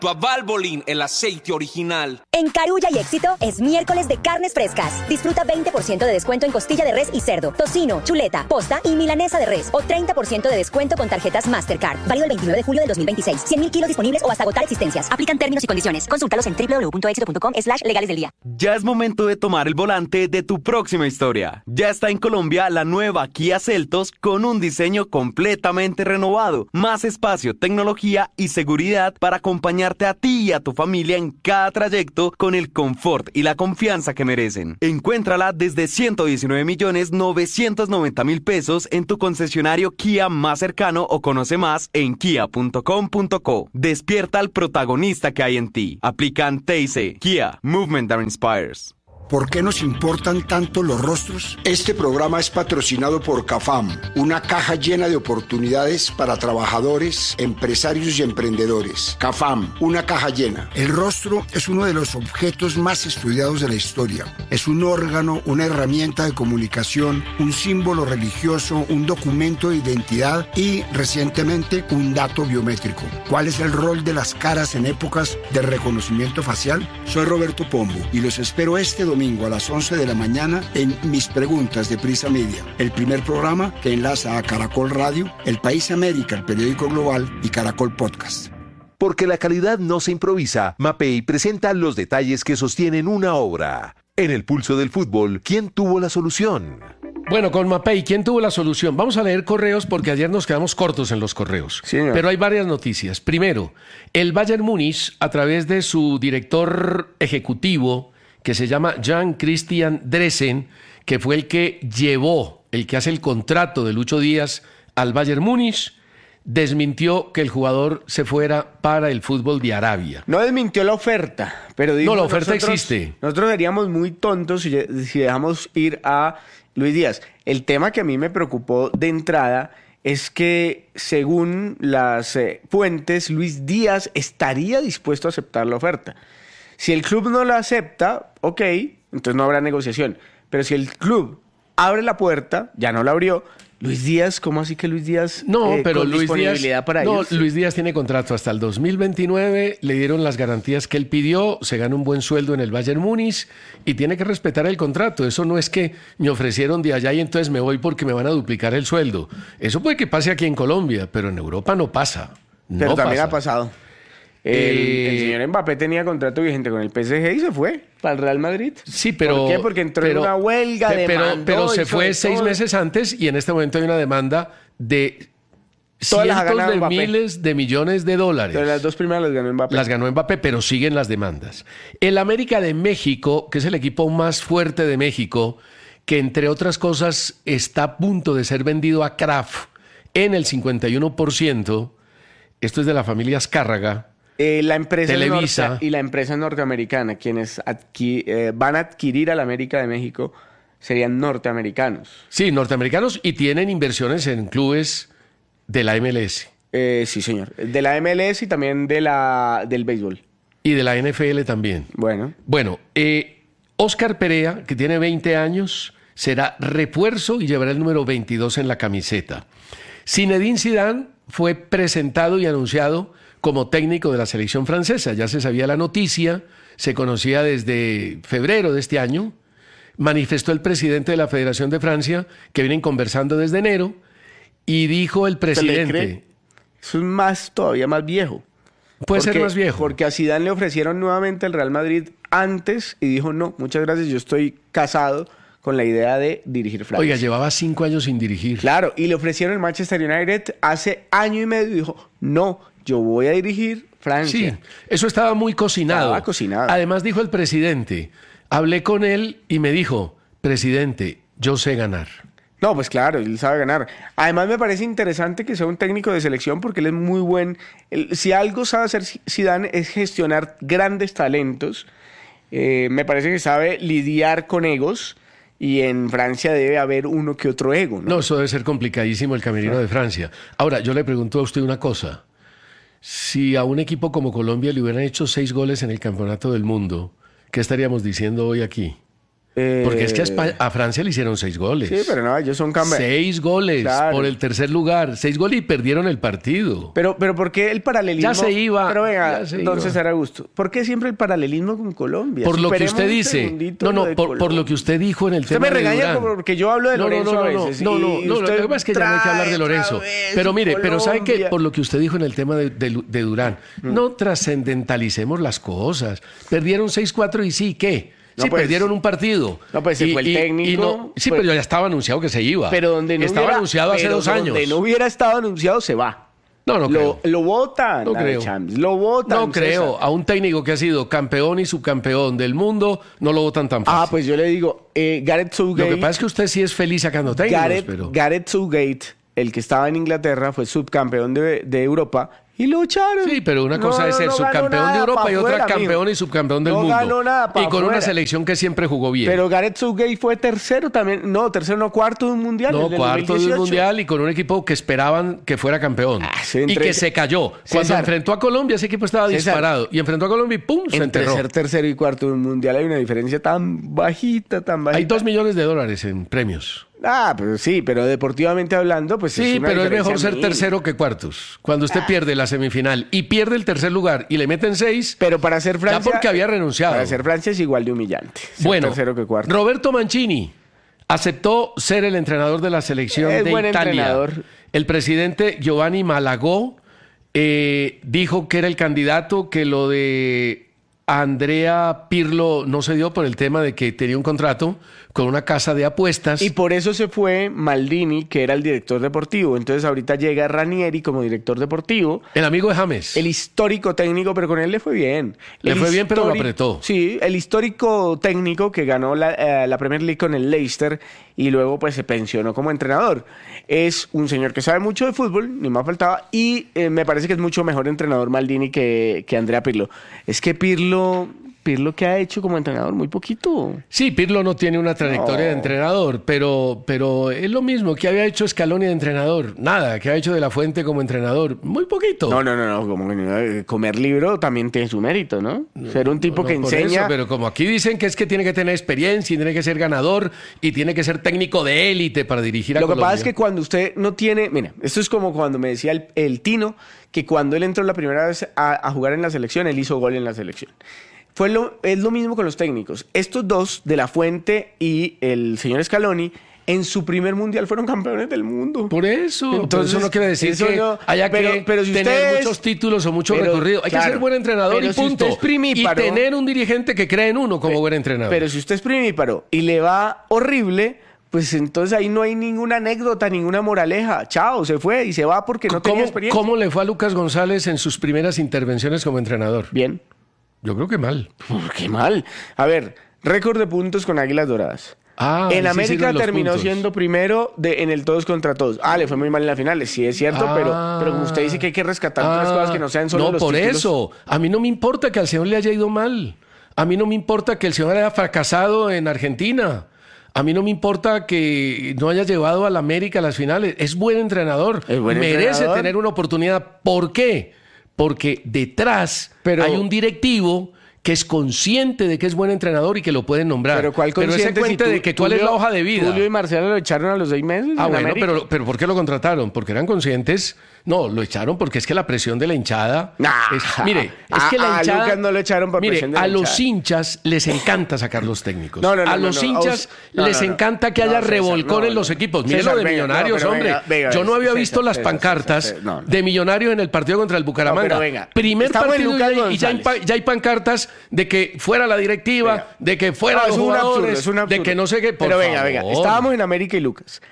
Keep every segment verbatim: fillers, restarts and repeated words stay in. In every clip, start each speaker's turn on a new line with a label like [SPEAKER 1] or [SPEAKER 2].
[SPEAKER 1] a Valvoline, el aceite original.
[SPEAKER 2] En Carulla y Éxito es miércoles de carnes frescas. Disfruta veinte por ciento de descuento en costilla de res y cerdo, tocino, chuleta, posta y milanesa de res. O treinta por ciento de descuento con tarjetas Mastercard. Válido el veintinueve de julio del dos mil veintiséis. cien mil kilos disponibles o hasta agotar existencias. Aplican términos y condiciones. Consúltalos en doble u doble u doble u punto éxito punto com slash legales del día.
[SPEAKER 3] Ya es momento de tomar el volante de tu próxima historia. Ya está en Colombia la nueva Kia Seltos con un diseño completamente renovado, más espacio, tecnología y seguridad para acompañarte a ti y a tu familia en cada trayecto con el confort y la confianza que merecen. Encuéntrala desde ciento diecinueve millones novecientos noventa mil pesos en tu concesionario Kia más cercano o conoce más en kia punto com punto co. Despierta al protagonista que hay en ti. Aplican T I C. Kia, Movement that Inspires.
[SPEAKER 4] ¿Por qué nos importan tanto los rostros? Este programa es patrocinado por CAFAM, una caja llena de oportunidades para trabajadores, empresarios y emprendedores. CAFAM, una caja llena. El rostro es uno de los objetos más estudiados de la historia. Es un órgano, una herramienta de comunicación, un símbolo religioso, un documento de identidad y, recientemente, un dato biométrico. ¿Cuál es el rol de las caras en épocas de reconocimiento facial? Soy Roberto Pombo y los espero este domingo a las once de la mañana en Mis Preguntas de Prisa Media, el primer programa que enlaza a Caracol Radio, El País América, el periódico global y Caracol Podcast.
[SPEAKER 5] Porque la calidad no se improvisa, Mapei presenta los detalles que sostienen una obra. En el pulso del fútbol, ¿quién tuvo la solución?
[SPEAKER 6] Bueno, con Mapei, ¿quién tuvo la solución? Vamos a leer correos porque ayer nos quedamos cortos en los correos.
[SPEAKER 7] Sí,
[SPEAKER 6] pero hay varias noticias. Primero, el Bayern Múnich, a través de su director ejecutivo, que se llama Jan Christian Dressen, que fue el que llevó, el que hace el contrato de Lucho Díaz al Bayern Múnich, desmintió que el jugador se fuera para el fútbol de Arabia.
[SPEAKER 7] No desmintió la oferta, pero dijo,
[SPEAKER 6] no, la oferta
[SPEAKER 7] nosotros,
[SPEAKER 6] existe.
[SPEAKER 7] Nosotros seríamos muy tontos si, si dejamos ir a Luis Díaz. El tema que a mí me preocupó de entrada es que, según las eh, fuentes, Luis Díaz estaría dispuesto a aceptar la oferta. Si el club no la acepta, ok, entonces no habrá negociación. Pero si el club abre la puerta, ya no la abrió, Luis Díaz, ¿cómo así que Luis Díaz?
[SPEAKER 6] No,
[SPEAKER 7] eh,
[SPEAKER 6] pero
[SPEAKER 7] con
[SPEAKER 6] Luis
[SPEAKER 7] disponibilidad
[SPEAKER 6] Díaz,
[SPEAKER 7] para
[SPEAKER 6] no,
[SPEAKER 7] ellos?
[SPEAKER 6] Luis Díaz tiene contrato hasta el dos mil veintinueve, le dieron las garantías que él pidió, se gana un buen sueldo en el Bayern Múnich y tiene que respetar el contrato. Eso no es que me ofrecieron de allá y entonces me voy porque me van a duplicar el sueldo. Eso puede que pase aquí en Colombia, pero en Europa no pasa. No
[SPEAKER 7] pero también
[SPEAKER 6] pasa.
[SPEAKER 7] ha pasado. El,
[SPEAKER 6] Eh,
[SPEAKER 7] el señor Mbappé tenía contrato vigente con el P S G y se fue para el Real Madrid.
[SPEAKER 6] Sí, pero...
[SPEAKER 7] ¿Por qué? Porque entró
[SPEAKER 6] pero,
[SPEAKER 7] en una huelga,
[SPEAKER 6] pe- pero,
[SPEAKER 7] demandó,
[SPEAKER 6] pero se
[SPEAKER 7] hizo
[SPEAKER 6] fue
[SPEAKER 7] de
[SPEAKER 6] seis
[SPEAKER 7] todo.
[SPEAKER 6] meses antes y en este momento hay una demanda de
[SPEAKER 7] Todas las ha
[SPEAKER 6] cientos
[SPEAKER 7] ganado
[SPEAKER 6] de
[SPEAKER 7] Mbappé.
[SPEAKER 6] miles de millones de dólares.
[SPEAKER 7] Pero las dos primeras las ganó Mbappé.
[SPEAKER 6] Las ganó Mbappé, pero siguen las demandas. El América de México, que es el equipo más fuerte de México, que entre otras cosas está a punto de ser vendido a Kraft en el cincuenta y uno por ciento, esto es de la familia Azcárraga,
[SPEAKER 7] Eh, la empresa
[SPEAKER 6] Televisa.
[SPEAKER 7] norte- y la empresa norteamericana, quienes adqui- eh, van a adquirir a la América de México, serían norteamericanos.
[SPEAKER 6] sí, norteamericanos, y tienen inversiones en clubes de la M L S
[SPEAKER 7] Eh, sí, señor. De la M L S y también de la del béisbol.
[SPEAKER 6] y de la N F L también.
[SPEAKER 7] Bueno.
[SPEAKER 6] Bueno, eh, Oscar Perea, que tiene veinte años, será refuerzo y llevará el número veintidós en la camiseta. Zinedine Zidane fue presentado y anunciado como técnico de la selección francesa. Ya se sabía la noticia, se conocía desde febrero de este año. Manifestó el presidente de la Federación de Francia, que vienen conversando desde enero, y dijo el
[SPEAKER 7] ¿Se le
[SPEAKER 6] presidente...
[SPEAKER 7] cree? Eso es más, todavía más viejo.
[SPEAKER 6] Puede ser
[SPEAKER 7] Porque-
[SPEAKER 6] más viejo.
[SPEAKER 7] Porque a Zidane le ofrecieron nuevamente el Real Madrid antes y dijo, no, muchas gracias, yo estoy casado con la idea de dirigir Francia.
[SPEAKER 6] Oiga, llevaba cinco años sin dirigir.
[SPEAKER 7] Claro, y le ofrecieron el Manchester United hace año y medio y dijo, no, yo voy a dirigir Francia.
[SPEAKER 6] Sí, eso estaba muy cocinado.
[SPEAKER 7] Estaba cocinado.
[SPEAKER 6] Además dijo el presidente, hablé con él y me dijo, presidente, yo sé ganar.
[SPEAKER 7] No, pues claro, él sabe ganar. Además me parece interesante que sea un técnico de selección porque él es muy buen. Él- si algo sabe hacer Zidane es gestionar grandes talentos. Eh, me parece que sabe lidiar con egos y en Francia debe haber uno que otro ego, ¿no?
[SPEAKER 6] No, eso debe ser complicadísimo el camerino de Francia. Ahora, yo le pregunto a usted una cosa. Si a un equipo como Colombia le hubieran hecho seis goles en el Campeonato del Mundo, ¿qué estaríamos diciendo hoy aquí?
[SPEAKER 7] Eh,
[SPEAKER 6] Porque es que a, Espa- a Francia le hicieron seis goles.
[SPEAKER 7] Sí, pero no, ellos son campeones.
[SPEAKER 6] Seis goles
[SPEAKER 7] Claro.
[SPEAKER 6] por el tercer lugar. Seis goles y perdieron el partido.
[SPEAKER 7] Pero, pero ¿por qué el paralelismo?
[SPEAKER 6] Ya se iba,
[SPEAKER 7] Pero venga,
[SPEAKER 6] ya se
[SPEAKER 7] entonces
[SPEAKER 6] iba.
[SPEAKER 7] era gusto. ¿Por qué siempre el paralelismo con Colombia?
[SPEAKER 6] Por lo que
[SPEAKER 7] Superemos
[SPEAKER 6] usted
[SPEAKER 7] un
[SPEAKER 6] dice.
[SPEAKER 7] segundito
[SPEAKER 6] No,
[SPEAKER 7] lo
[SPEAKER 6] no,
[SPEAKER 7] de
[SPEAKER 6] por, por
[SPEAKER 7] Colombia.
[SPEAKER 6] lo que usted dijo en el
[SPEAKER 7] Usted
[SPEAKER 6] tema
[SPEAKER 7] me
[SPEAKER 6] de
[SPEAKER 7] regaña
[SPEAKER 6] Durán.
[SPEAKER 7] porque yo hablo de
[SPEAKER 6] No, no,
[SPEAKER 7] Lorenzo
[SPEAKER 6] no, no,
[SPEAKER 7] a
[SPEAKER 6] no,
[SPEAKER 7] veces.
[SPEAKER 6] no, no,
[SPEAKER 7] y
[SPEAKER 6] no,
[SPEAKER 7] usted
[SPEAKER 6] lo que pasa es que ya no hay que hablar de
[SPEAKER 7] trae
[SPEAKER 6] Lorenzo.
[SPEAKER 7] otra vez
[SPEAKER 6] Pero mire, pero ¿sabe qué?
[SPEAKER 7] Colombia.
[SPEAKER 6] Por lo que usted dijo en el tema de, de- de Durán,
[SPEAKER 7] Mm.
[SPEAKER 6] no trascendentalicemos las cosas. Perdieron seis cuatro y sí, ¿qué?
[SPEAKER 7] No,
[SPEAKER 6] Sí,
[SPEAKER 7] pues,
[SPEAKER 6] perdieron un partido.
[SPEAKER 7] no, pues, se
[SPEAKER 6] Y-
[SPEAKER 7] fue el
[SPEAKER 6] y- y
[SPEAKER 7] técnico,
[SPEAKER 6] no- sí,
[SPEAKER 7] pues-
[SPEAKER 6] pero ya estaba anunciado que se iba.
[SPEAKER 7] Pero donde no
[SPEAKER 6] Estaba
[SPEAKER 7] hubiera,
[SPEAKER 6] anunciado hace
[SPEAKER 7] pero
[SPEAKER 6] dos años.
[SPEAKER 7] Donde no hubiera estado anunciado, se va.
[SPEAKER 6] No, no
[SPEAKER 7] lo,
[SPEAKER 6] creo.
[SPEAKER 7] lo votan.
[SPEAKER 6] No
[SPEAKER 7] la de
[SPEAKER 6] creo.
[SPEAKER 7] Champions, Lo votan.
[SPEAKER 6] No creo.
[SPEAKER 7] César.
[SPEAKER 6] A un técnico que ha sido campeón y subcampeón del mundo, no lo votan tan fácil.
[SPEAKER 7] Ah, pues yo le digo, eh, Gareth
[SPEAKER 6] Lo
[SPEAKER 7] Southgate.
[SPEAKER 6] que pasa es que usted sí es feliz sacando técnicos,
[SPEAKER 7] Gareth,
[SPEAKER 6] pero...
[SPEAKER 7] Gareth Southgate, el que estaba en Inglaterra, fue subcampeón de, de Europa y lo echaron.
[SPEAKER 6] Sí, pero una cosa
[SPEAKER 7] No,
[SPEAKER 6] es
[SPEAKER 7] no,
[SPEAKER 6] ser
[SPEAKER 7] no ganó
[SPEAKER 6] subcampeón
[SPEAKER 7] nada
[SPEAKER 6] de Europa
[SPEAKER 7] pa'
[SPEAKER 6] y otra
[SPEAKER 7] afuera,
[SPEAKER 6] campeón
[SPEAKER 7] mijo.
[SPEAKER 6] y subcampeón del
[SPEAKER 7] No
[SPEAKER 6] mundo.
[SPEAKER 7] ganó nada pa'
[SPEAKER 6] y con una
[SPEAKER 7] afuera.
[SPEAKER 6] selección que siempre jugó bien.
[SPEAKER 7] Pero Gareth Southgate fue tercero también. No, tercero, no, cuarto de un mundial.
[SPEAKER 6] no,
[SPEAKER 7] el del
[SPEAKER 6] cuarto de un
[SPEAKER 7] dos mil dieciocho.
[SPEAKER 6] mundial y con un equipo que esperaban que fuera campeón.
[SPEAKER 7] Ah, sí,
[SPEAKER 6] y
[SPEAKER 7] entre-
[SPEAKER 6] que se cayó. Cuando
[SPEAKER 7] César.
[SPEAKER 6] enfrentó a Colombia, ese equipo estaba
[SPEAKER 7] César.
[SPEAKER 6] disparado. Y enfrentó a Colombia y ¡pum! Se
[SPEAKER 7] Entre
[SPEAKER 6] enterró.
[SPEAKER 7] ser tercero y cuarto de un mundial hay una diferencia tan bajita, tan bajita.
[SPEAKER 6] Hay dos millones de dólares en premios.
[SPEAKER 7] Ah, pero sí, pero deportivamente hablando, pues
[SPEAKER 6] Sí,
[SPEAKER 7] es una
[SPEAKER 6] pero es
[SPEAKER 7] diferencia
[SPEAKER 6] mejor ser
[SPEAKER 7] mínima.
[SPEAKER 6] tercero que cuartos. Cuando
[SPEAKER 7] Ah.
[SPEAKER 6] usted pierde la semifinal y pierde el tercer lugar y le meten seis,
[SPEAKER 7] Pero para ser Francia...
[SPEAKER 6] ya porque había renunciado.
[SPEAKER 7] Para ser Francia es igual de humillante. Ser
[SPEAKER 6] Bueno,
[SPEAKER 7] tercero que cuarto.
[SPEAKER 6] Roberto Mancini aceptó ser el entrenador de la selección
[SPEAKER 7] Es
[SPEAKER 6] de
[SPEAKER 7] buen
[SPEAKER 6] Italia.
[SPEAKER 7] entrenador.
[SPEAKER 6] El presidente Giovanni Malagò eh, dijo que era el candidato, que lo de Andrea Pirlo no se dio por el tema de que tenía un contrato con una casa de apuestas.
[SPEAKER 7] Y por eso se fue Maldini, que era el director deportivo. Entonces ahorita llega Ranieri como director deportivo.
[SPEAKER 6] El amigo de James.
[SPEAKER 7] El histórico técnico, pero con él le fue bien.
[SPEAKER 6] Le
[SPEAKER 7] El
[SPEAKER 6] fue bien, pero lo
[SPEAKER 7] histórico-
[SPEAKER 6] apretó.
[SPEAKER 7] Sí, el histórico técnico que ganó la, eh, la Premier League con el Leicester y luego pues se pensionó como entrenador. Es un señor que sabe mucho de fútbol, ni más faltaba, y eh, me parece que es mucho mejor entrenador Maldini que, que Andrea Pirlo. Es que Pirlo... Pirlo, ¿qué ha hecho como entrenador? Muy poquito.
[SPEAKER 6] Sí, Pirlo no tiene una trayectoria
[SPEAKER 7] No.
[SPEAKER 6] de entrenador, pero, pero es lo mismo que había hecho Scaloni de entrenador. Nada, que ha hecho De La Fuente como entrenador. Muy poquito.
[SPEAKER 7] No, no, no, no, como que, eh, comer libro también tiene su mérito, ¿no? Ser un tipo
[SPEAKER 6] No,
[SPEAKER 7] que
[SPEAKER 6] por
[SPEAKER 7] enseña...
[SPEAKER 6] eso, pero como aquí dicen que es que tiene que tener experiencia y tiene que ser ganador y tiene que ser técnico de élite para dirigir a
[SPEAKER 7] Lo que
[SPEAKER 6] Colombia.
[SPEAKER 7] pasa es que cuando usted no tiene... Mira, esto es como cuando me decía el, el Tino que cuando él entró la primera vez a, a jugar en la selección, él hizo gol en la selección. Fue lo, es lo mismo con los técnicos. Estos dos, De La Fuente y el señor Scaloni, en su primer mundial fueron campeones del mundo.
[SPEAKER 6] Por eso,
[SPEAKER 7] Entonces,
[SPEAKER 6] Entonces, eso no quiere decir
[SPEAKER 7] eso
[SPEAKER 6] que
[SPEAKER 7] no-
[SPEAKER 6] haya
[SPEAKER 7] pero-
[SPEAKER 6] que
[SPEAKER 7] pero si
[SPEAKER 6] tener
[SPEAKER 7] usted es-
[SPEAKER 6] muchos títulos o mucho
[SPEAKER 7] pero,
[SPEAKER 6] recorrido. Hay
[SPEAKER 7] claro,
[SPEAKER 6] que ser buen entrenador
[SPEAKER 7] pero
[SPEAKER 6] y
[SPEAKER 7] si
[SPEAKER 6] punto.
[SPEAKER 7] usted es primíparo-
[SPEAKER 6] y tener un dirigente que cree en uno como buen entrenador.
[SPEAKER 7] Pero si usted es primíparo y le va horrible, pues entonces ahí no hay ninguna anécdota, ninguna moraleja. Chao, se fue y se va porque no tenía
[SPEAKER 6] ¿Cómo,
[SPEAKER 7] experiencia.
[SPEAKER 6] ¿Cómo le fue a Lucas González en sus primeras intervenciones como entrenador?
[SPEAKER 7] Bien.
[SPEAKER 6] Yo creo que mal.
[SPEAKER 7] Uf, qué mal. A ver, récord de puntos con Águilas Doradas.
[SPEAKER 6] Ah, ahí
[SPEAKER 7] en
[SPEAKER 6] sí
[SPEAKER 7] América
[SPEAKER 6] sirven los
[SPEAKER 7] terminó
[SPEAKER 6] puntos.
[SPEAKER 7] siendo primero de, en el todos contra todos. Ah, le fue muy mal en la final, sí es cierto,
[SPEAKER 6] Ah.
[SPEAKER 7] pero, pero como usted dice que hay que rescatar otras
[SPEAKER 6] Ah,
[SPEAKER 7] cosas que no sean solo
[SPEAKER 6] no,
[SPEAKER 7] los
[SPEAKER 6] por
[SPEAKER 7] títulos.
[SPEAKER 6] eso. A mí no me importa que al señor le haya ido mal. A mí no me importa que el señor haya fracasado en Argentina. A mí no me importa que no haya llevado a la América a las finales. Es buen entrenador.
[SPEAKER 7] Es buen
[SPEAKER 6] Merece
[SPEAKER 7] entrenador.
[SPEAKER 6] tener una oportunidad. ¿Por qué? Porque detrás
[SPEAKER 7] Pero-
[SPEAKER 6] hay un directivo que es consciente de que es buen entrenador y que lo pueden nombrar.
[SPEAKER 7] Pero ¿cuál
[SPEAKER 6] ese
[SPEAKER 7] consciente si
[SPEAKER 6] cuente
[SPEAKER 7] tú-
[SPEAKER 6] de que cuál es
[SPEAKER 7] Tulio-
[SPEAKER 6] la hoja de vida.
[SPEAKER 7] Tulio y Marcelo lo echaron a los seis meses
[SPEAKER 6] Ah,
[SPEAKER 7] en
[SPEAKER 6] bueno,
[SPEAKER 7] América.
[SPEAKER 6] pero, pero ¿por qué lo contrataron? Porque eran conscientes. No, lo echaron porque es que la presión de la hinchada.
[SPEAKER 7] Nah.
[SPEAKER 6] es- mire, es
[SPEAKER 7] A-
[SPEAKER 6] que la
[SPEAKER 7] a
[SPEAKER 6] hinchada.
[SPEAKER 7] Lucas no lo echaron por
[SPEAKER 6] mire,
[SPEAKER 7] presión de la
[SPEAKER 6] a los
[SPEAKER 7] hinchada.
[SPEAKER 6] hinchas les encanta sacar los técnicos.
[SPEAKER 7] No, no, no,
[SPEAKER 6] a
[SPEAKER 7] no,
[SPEAKER 6] los
[SPEAKER 7] no,
[SPEAKER 6] hinchas
[SPEAKER 7] a us- no,
[SPEAKER 6] les
[SPEAKER 7] no, no.
[SPEAKER 6] encanta que
[SPEAKER 7] No,
[SPEAKER 6] haya
[SPEAKER 7] César,
[SPEAKER 6] revolcón
[SPEAKER 7] no,
[SPEAKER 6] en los
[SPEAKER 7] no.
[SPEAKER 6] equipos. Miren
[SPEAKER 7] César,
[SPEAKER 6] lo de
[SPEAKER 7] venga, no,
[SPEAKER 6] Millonarios,
[SPEAKER 7] pero
[SPEAKER 6] hombre.
[SPEAKER 7] venga, venga,
[SPEAKER 6] Yo no había
[SPEAKER 7] César,
[SPEAKER 6] visto las
[SPEAKER 7] César,
[SPEAKER 6] pancartas
[SPEAKER 7] César, no, no.
[SPEAKER 6] de Millonarios en el partido contra el Bucaramanga.
[SPEAKER 7] No, pero venga,
[SPEAKER 6] Primer
[SPEAKER 7] estamos en
[SPEAKER 6] partido
[SPEAKER 7] Lucas
[SPEAKER 6] y ya, y ya hay,
[SPEAKER 7] González.
[SPEAKER 6] pa- ya hay pancartas de que fuera la directiva,
[SPEAKER 7] Venga.
[SPEAKER 6] de que fuera
[SPEAKER 7] No,
[SPEAKER 6] los
[SPEAKER 7] es un absurdo,
[SPEAKER 6] jugadores,
[SPEAKER 7] es un
[SPEAKER 6] de
[SPEAKER 7] absurdo.
[SPEAKER 6] que no sé qué. Por
[SPEAKER 7] Pero venga, venga,
[SPEAKER 6] favor.
[SPEAKER 7] estábamos en América y Lucas.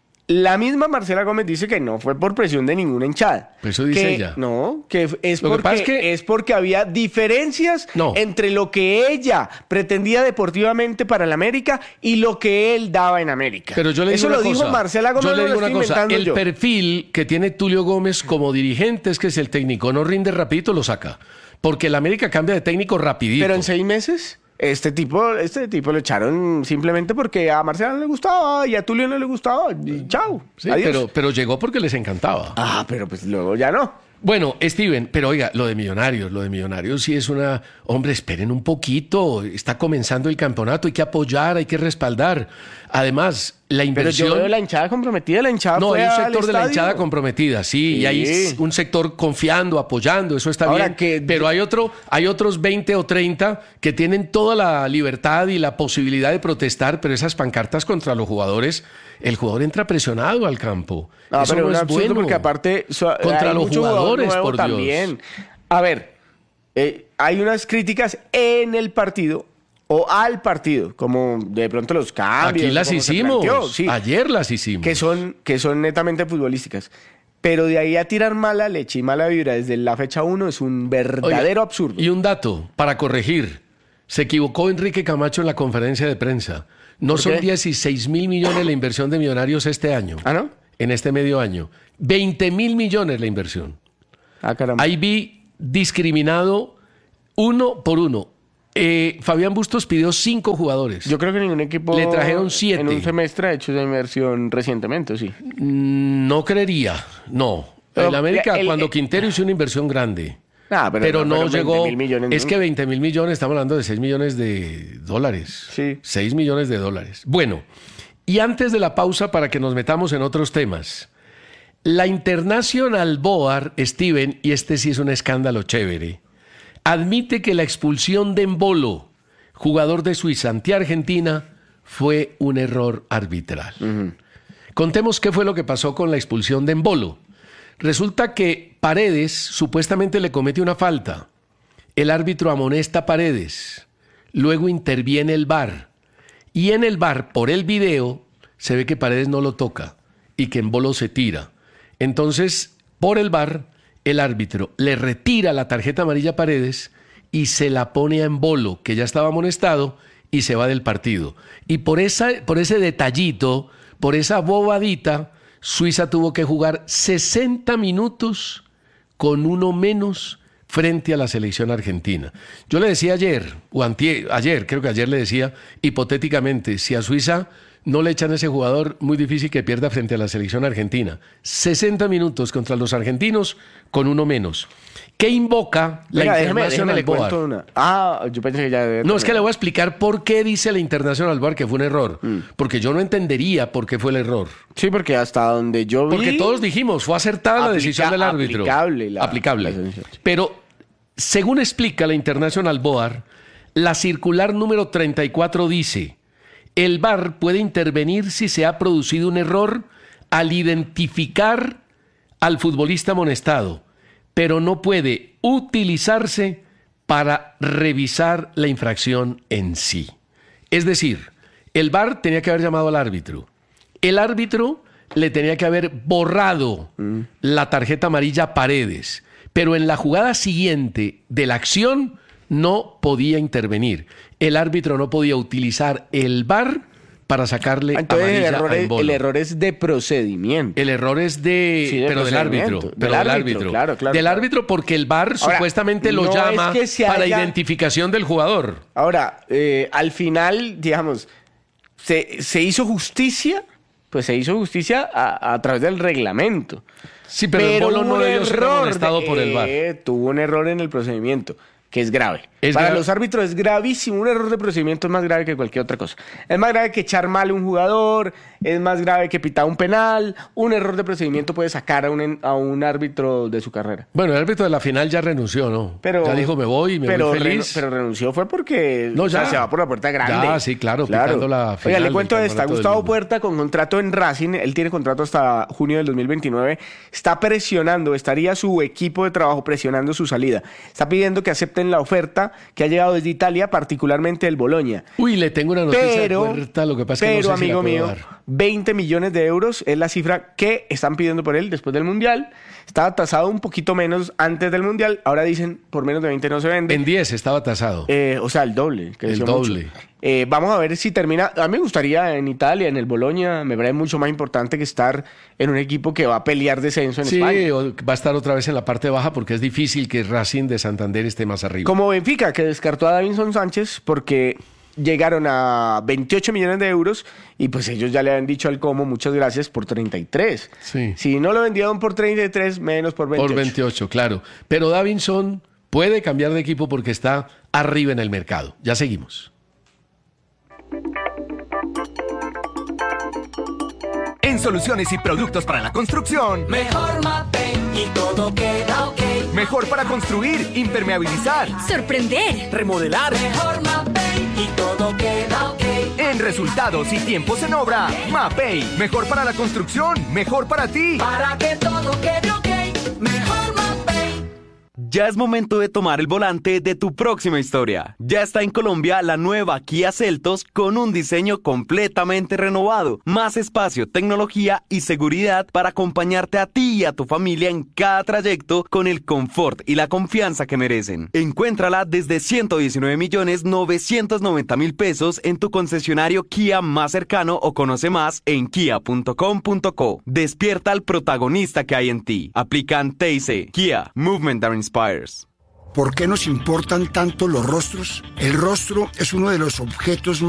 [SPEAKER 7] La misma Marcela Gómez dice que no fue por presión de ninguna hinchada.
[SPEAKER 6] Pues eso dice
[SPEAKER 7] Que-
[SPEAKER 6] ella.
[SPEAKER 7] No, que es
[SPEAKER 6] Lo que
[SPEAKER 7] porque,
[SPEAKER 6] pasa es que-
[SPEAKER 7] es porque había diferencias
[SPEAKER 6] No.
[SPEAKER 7] entre lo que ella pretendía deportivamente para el América y lo que él daba en América.
[SPEAKER 6] Pero yo le digo
[SPEAKER 7] Eso
[SPEAKER 6] una
[SPEAKER 7] lo dijo
[SPEAKER 6] cosa.
[SPEAKER 7] Marcela Gómez,
[SPEAKER 6] Yo le
[SPEAKER 7] no
[SPEAKER 6] digo
[SPEAKER 7] lo
[SPEAKER 6] una
[SPEAKER 7] estoy
[SPEAKER 6] cosa.
[SPEAKER 7] inventando
[SPEAKER 6] El
[SPEAKER 7] yo.
[SPEAKER 6] perfil que tiene Tulio Gómez como dirigente es que si el técnico no rinde rapidito, lo saca. Porque el América cambia de técnico rapidito.
[SPEAKER 7] Pero en seis meses, este tipo, este tipo lo echaron simplemente porque a Marcela no le gustaba y a Tulio no le gustaba. Y chao.
[SPEAKER 6] Sí,
[SPEAKER 7] adiós.
[SPEAKER 6] pero, pero llegó porque les encantaba.
[SPEAKER 7] Ah, pero pues luego ya no.
[SPEAKER 6] Bueno, Steven, pero oiga, lo de Millonarios, lo de Millonarios sí es una... Hombre, esperen un poquito, está comenzando el campeonato, hay que apoyar, hay que respaldar. Además, la inversión...
[SPEAKER 7] Pero yo veo la hinchada comprometida, la hinchada
[SPEAKER 6] No,
[SPEAKER 7] fue
[SPEAKER 6] hay un
[SPEAKER 7] al
[SPEAKER 6] sector de la
[SPEAKER 7] estadio.
[SPEAKER 6] hinchada comprometida, sí,
[SPEAKER 7] Sí.
[SPEAKER 6] y hay un sector confiando, apoyando, eso está
[SPEAKER 7] Ahora
[SPEAKER 6] bien.
[SPEAKER 7] que-
[SPEAKER 6] Pero hay otro, hay otros veinte o treinta que tienen toda la libertad y la posibilidad de protestar, pero esas pancartas contra los jugadores, el jugador entra presionado al campo.
[SPEAKER 7] No,
[SPEAKER 6] Eso
[SPEAKER 7] pero
[SPEAKER 6] no
[SPEAKER 7] un
[SPEAKER 6] es
[SPEAKER 7] absurdo
[SPEAKER 6] bueno.
[SPEAKER 7] porque aparte so-
[SPEAKER 6] Contra
[SPEAKER 7] hay
[SPEAKER 6] los
[SPEAKER 7] mucho jugador
[SPEAKER 6] jugadores,
[SPEAKER 7] nuevo
[SPEAKER 6] por Dios.
[SPEAKER 7] también. A ver, eh, hay unas críticas en el partido o al partido, como de pronto los cambios.
[SPEAKER 6] Aquí las
[SPEAKER 7] como se
[SPEAKER 6] hicimos,
[SPEAKER 7] planteó, sí,
[SPEAKER 6] ayer las hicimos.
[SPEAKER 7] que son, que son netamente futbolísticas. Pero de ahí a tirar mala leche y mala vibra desde la fecha uno es un verdadero
[SPEAKER 6] Oiga,
[SPEAKER 7] absurdo.
[SPEAKER 6] Y un dato para corregir. Se equivocó Enrique Camacho en la conferencia de prensa. No
[SPEAKER 7] ¿Por
[SPEAKER 6] son
[SPEAKER 7] qué?
[SPEAKER 6] dieciséis mil millones la inversión de Millonarios este año.
[SPEAKER 7] ¿Ah, no?
[SPEAKER 6] En este medio año. veinte mil millones la inversión.
[SPEAKER 7] Ah, caramba.
[SPEAKER 6] Ahí vi discriminado uno por uno. Eh, Fabián Bustos pidió cinco jugadores.
[SPEAKER 7] Yo creo que ningún equipo
[SPEAKER 6] Le trajeron siete.
[SPEAKER 7] en un semestre ha hecho esa inversión recientemente, ¿o sí?
[SPEAKER 6] Mm, No creería, no.
[SPEAKER 7] Pero,
[SPEAKER 6] En América,
[SPEAKER 7] el-
[SPEAKER 6] cuando
[SPEAKER 7] el-
[SPEAKER 6] Quintero hizo una inversión grande.
[SPEAKER 7] Ah,
[SPEAKER 6] Pero,
[SPEAKER 7] pero,
[SPEAKER 6] no
[SPEAKER 7] fueron
[SPEAKER 6] llegó.
[SPEAKER 7] veinte mil millones,
[SPEAKER 6] Es
[SPEAKER 7] ¿no?
[SPEAKER 6] que veinte mil millones, estamos hablando de seis millones de dólares.
[SPEAKER 7] Sí.
[SPEAKER 6] seis millones de dólares. Bueno, y antes de la pausa, para que nos metamos en otros temas. La International Board, Steven, y este sí es un escándalo chévere, admite que la expulsión de Embolo, jugador de Suiza ante Argentina, fue un error arbitral. Contemos qué fue lo que pasó con la expulsión de Embolo. Resulta que Paredes supuestamente le comete una falta. El árbitro amonesta a Paredes. Luego interviene el V A R. Y en el V A R, por el video, se ve que Paredes no lo toca y que Embolo se tira. Entonces, por el V A R, el árbitro le retira la tarjeta amarilla a Paredes y se la pone a Embolo, que ya estaba amonestado, y se va del partido. Y por, esa, por ese detallito, por esa bobadita, Suiza tuvo que jugar sesenta minutos con uno menos frente a la selección argentina. Yo le decía ayer, o antier, ayer, creo que ayer le decía, hipotéticamente, si a Suiza no le echan ese jugador, muy difícil que pierda frente a la selección argentina. sesenta minutos contra los argentinos con uno menos. ¿Qué invoca la
[SPEAKER 7] Venga, déjeme, déjeme
[SPEAKER 6] International
[SPEAKER 7] le
[SPEAKER 6] Board?
[SPEAKER 7] cuento una. Ah, yo pensé que ya debía
[SPEAKER 6] No, es que le
[SPEAKER 7] terminar.
[SPEAKER 6] voy a explicar por qué dice la International Board que fue un error.
[SPEAKER 7] Mm.
[SPEAKER 6] Porque yo no entendería por qué fue el error.
[SPEAKER 7] Sí, porque hasta donde yo vi...
[SPEAKER 6] Porque todos dijimos, fue acertada la
[SPEAKER 7] Aplica-
[SPEAKER 6] decisión del árbitro.
[SPEAKER 7] aplicable la-
[SPEAKER 6] Aplicable.
[SPEAKER 7] la sanción.
[SPEAKER 6] Pero, según explica la International Board, la circular número treinta y cuatro dice, el V A R puede intervenir si se ha producido un error al identificar al futbolista amonestado, pero no puede utilizarse para revisar la infracción en sí. Es decir, el V A R tenía que haber llamado al árbitro. El árbitro le tenía que haber borrado mm. la tarjeta amarilla a Paredes, pero en la jugada siguiente de la acción no podía intervenir. El árbitro no podía utilizar el V A R para sacarle
[SPEAKER 7] Entonces,
[SPEAKER 6] amarilla
[SPEAKER 7] el error,
[SPEAKER 6] a
[SPEAKER 7] es,
[SPEAKER 6] Embolo.
[SPEAKER 7] el error es de procedimiento.
[SPEAKER 6] El error es de,
[SPEAKER 7] Sí, de
[SPEAKER 6] pero del árbitro,
[SPEAKER 7] procedimiento.
[SPEAKER 6] pero
[SPEAKER 7] Del
[SPEAKER 6] del
[SPEAKER 7] árbitro,
[SPEAKER 6] árbitro,
[SPEAKER 7] claro, claro,
[SPEAKER 6] del
[SPEAKER 7] claro.
[SPEAKER 6] árbitro porque el V A R
[SPEAKER 7] Ahora,
[SPEAKER 6] supuestamente lo
[SPEAKER 7] no
[SPEAKER 6] llama
[SPEAKER 7] es que se
[SPEAKER 6] para
[SPEAKER 7] haya-
[SPEAKER 6] identificación del jugador.
[SPEAKER 7] Ahora, eh, al final, digamos, se, se hizo justicia, pues se hizo justicia a, a través del reglamento.
[SPEAKER 6] Sí, pero, el Bolo
[SPEAKER 7] hubo
[SPEAKER 6] no
[SPEAKER 7] un
[SPEAKER 6] debió ser
[SPEAKER 7] error
[SPEAKER 6] amonestado
[SPEAKER 7] de-
[SPEAKER 6] por el V A R.
[SPEAKER 7] eh, tuvo un error en el procedimiento, que es grave.
[SPEAKER 6] Es
[SPEAKER 7] Para
[SPEAKER 6] gra-
[SPEAKER 7] los árbitros es gravísimo. Un error de procedimiento es más grave que cualquier otra cosa. Es más grave que echar mal a un jugador, es más grave que pitar un penal. Un error de procedimiento puede sacar a un, en- a un árbitro de su carrera.
[SPEAKER 6] Bueno, el árbitro de la final ya renunció, ¿no?
[SPEAKER 7] Pero,
[SPEAKER 6] ya dijo, me voy, me
[SPEAKER 7] pero
[SPEAKER 6] voy
[SPEAKER 7] renu-
[SPEAKER 6] feliz.
[SPEAKER 7] pero renunció fue porque
[SPEAKER 6] No,
[SPEAKER 7] o sea,
[SPEAKER 6] ya.
[SPEAKER 7] se va por la puerta grande.
[SPEAKER 6] Ya, sí, claro, quitando la
[SPEAKER 7] Oiga,
[SPEAKER 6] final
[SPEAKER 7] le cuento
[SPEAKER 6] del
[SPEAKER 7] de esta.
[SPEAKER 6] Campeonato del
[SPEAKER 7] Gustavo
[SPEAKER 6] Mundo.
[SPEAKER 7] Puerta con contrato en Racing. Él tiene contrato hasta junio del dos mil veintinueve. Está presionando, estaría su equipo de trabajo presionando su salida. Está pidiendo que acepten la oferta que ha llegado desde Italia, particularmente el Boloña.
[SPEAKER 6] Uy, le tengo una noticia
[SPEAKER 7] Pero,
[SPEAKER 6] de Puerta, lo que pasa es que
[SPEAKER 7] pero
[SPEAKER 6] no sé si la
[SPEAKER 7] amigo
[SPEAKER 6] puedo
[SPEAKER 7] mío,
[SPEAKER 6] dar.
[SPEAKER 7] veinte millones de euros es la cifra que están pidiendo por él después del Mundial. Estaba tasado un poquito menos antes del Mundial. Ahora dicen por menos de veinte no se vende.
[SPEAKER 6] En diez estaba tasado.
[SPEAKER 7] Eh, o sea, el doble. Que
[SPEAKER 6] El
[SPEAKER 7] decía
[SPEAKER 6] doble.
[SPEAKER 7] mucho. Eh, vamos a ver si termina. A mí me gustaría en Italia, en el Bologna, me parece mucho más importante que estar en un equipo que va a pelear descenso en
[SPEAKER 6] Sí,
[SPEAKER 7] España.
[SPEAKER 6] o va a estar otra vez en la parte baja porque es difícil que Racing de Santander esté más arriba.
[SPEAKER 7] Como Benfica, que descartó a Davinson Sánchez porque llegaron a veintiocho millones de euros y pues ellos ya le han dicho al Como muchas gracias por treinta y tres.
[SPEAKER 6] Sí.
[SPEAKER 7] Si no lo vendieron por treinta y tres, menos por veintiocho.
[SPEAKER 6] Por veintiocho, claro. Pero Davinson puede cambiar de equipo porque está arriba en el mercado. Ya seguimos.
[SPEAKER 8] En soluciones y productos para la construcción,
[SPEAKER 9] mejor Mapei y todo queda ok.
[SPEAKER 8] Mejor para construir, impermeabilizar,
[SPEAKER 9] sorprender,
[SPEAKER 8] remodelar.
[SPEAKER 9] Mejor Mapei y todo queda ok.
[SPEAKER 8] En resultados y tiempos en obra, Mapei. Mejor para la construcción, mejor para ti.
[SPEAKER 9] Para que todo quede ok, mejor Mapei.
[SPEAKER 3] Ya es momento de tomar el volante de tu próxima historia. Ya está en Colombia la nueva Kia Seltos con un diseño completamente renovado, más espacio, tecnología y seguridad para acompañarte a ti y a tu familia en cada trayecto con el confort y la confianza que merecen. Encuéntrala desde ciento diecinueve millones novecientos noventa mil pesos en tu concesionario Kia más cercano o conoce más en kia punto com punto co. Despierta al protagonista que hay en ti. Aplican T I C. Kia, Movement that Inspires.
[SPEAKER 4] ¿Por qué nos importan tanto los rostros? El rostro es uno de los objetos